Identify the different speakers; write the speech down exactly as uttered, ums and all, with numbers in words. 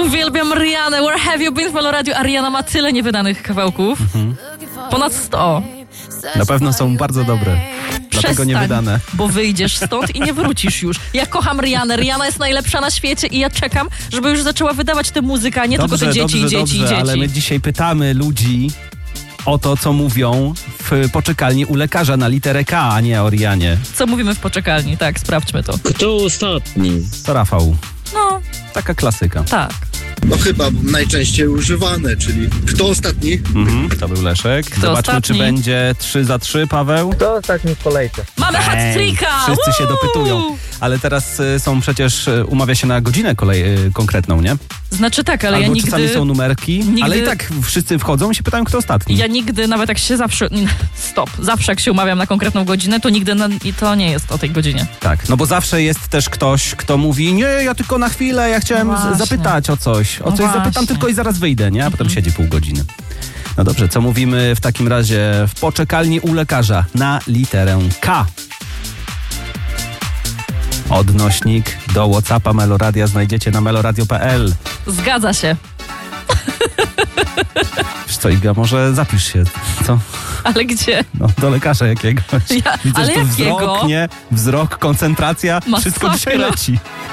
Speaker 1: Uwielbiam Rihanę. Where have you been w Halo Radio? Ariana ma tyle niewydanych kawałków. Mhm. Ponad sto.
Speaker 2: Na pewno są bardzo dobre. Dlatego
Speaker 1: Przestań,
Speaker 2: niewydane.
Speaker 1: bo wyjdziesz stąd i nie wrócisz już. Ja kocham Rihanę. Rihanna jest najlepsza na świecie i ja czekam, żeby już zaczęła wydawać tę muzykę, a nie
Speaker 2: Dobrze,
Speaker 1: tylko te dzieci
Speaker 2: dobrze,
Speaker 1: i dzieci
Speaker 2: dobrze,
Speaker 1: i dzieci.
Speaker 2: ale my dzisiaj pytamy ludzi o to, co mówią w poczekalni u lekarza na literę K, a nie o Rianie.
Speaker 1: Co mówimy w poczekalni? Tak, sprawdźmy to.
Speaker 3: Kto ostatni?
Speaker 2: To Rafał.
Speaker 1: No,
Speaker 2: Taka klasyka.
Speaker 1: tak.
Speaker 4: No chyba najczęściej używane, czyli kto ostatni?
Speaker 2: Mhm, to był Leszek.
Speaker 1: Kto
Speaker 2: Zobaczmy,
Speaker 1: ostatni?
Speaker 2: czy będzie trzy za trzy, Paweł.
Speaker 5: Kto ostatni w kolejce?
Speaker 1: Mamy hat-tricka!
Speaker 2: Wszyscy się
Speaker 1: Woo!
Speaker 2: dopytują. Ale teraz y, są przecież, y, umawia się na godzinę kolej y, konkretną, nie?
Speaker 1: Znaczy tak, ale
Speaker 2: Albo
Speaker 1: ja nigdy...
Speaker 2: czasami są numerki,
Speaker 1: nigdy-
Speaker 2: ale i tak wszyscy wchodzą i się pytają, kto ostatni.
Speaker 1: Ja nigdy, nawet jak się zawsze... Stop. Zawsze jak się umawiam na konkretną godzinę, to nigdy na, i to nie jest o tej godzinie.
Speaker 2: Tak, no bo zawsze jest też ktoś, kto mówi, nie, ja tylko na chwilę, ja chciałem
Speaker 1: No
Speaker 2: z-
Speaker 1: właśnie.
Speaker 2: zapytać o coś. O
Speaker 1: No
Speaker 2: coś zapytam
Speaker 1: właśnie.
Speaker 2: tylko i zaraz wyjdę, nie? A potem siedzi pół godziny. No dobrze, co mówimy w takim razie w poczekalni u lekarza na literę K? Odnośnik do WhatsAppa Meloradia znajdziecie na meloradio kropka p l.
Speaker 1: Zgadza się.
Speaker 2: Wiesz co, Iga, może zapisz się, co?
Speaker 1: Ale gdzie?
Speaker 2: No, do lekarza jakiegoś.
Speaker 1: Ja-
Speaker 2: Widzę,
Speaker 1: ale
Speaker 2: że tu
Speaker 1: jakiego?
Speaker 2: wzrok, nie? Wzrok, koncentracja, wszystko
Speaker 1: Masakra.
Speaker 2: dzisiaj leci.